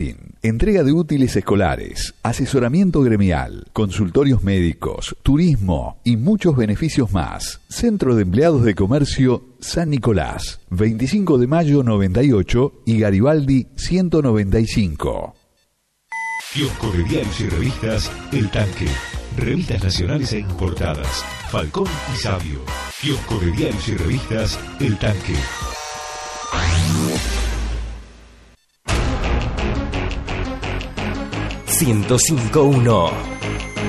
Entrega de útiles escolares, asesoramiento gremial, consultorios médicos, turismo y muchos beneficios más. Centro de Empleados de Comercio San Nicolás, 25 de mayo 98 y Garibaldi 195. Kiosco de diarios y revistas El Tanque. Revistas nacionales e importadas. Falcón y Sabio. Kiosco de diarios y revistas El Tanque. 105.1